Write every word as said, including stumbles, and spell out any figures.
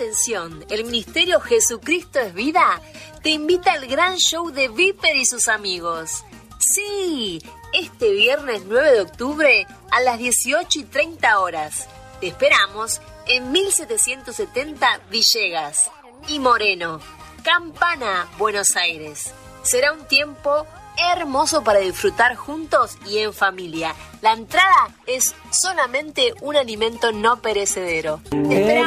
Atención, el Ministerio Jesucristo es Vida te invita al gran show de Viper y sus amigos. Sí, este viernes nueve de octubre a las dieciocho y treinta horas. Te esperamos en mil setecientos setenta Villegas y Moreno, Campana, Buenos Aires. Será un tiempo hermoso para disfrutar juntos y en familia. La entrada es solamente un alimento no perecedero. Te esperamos.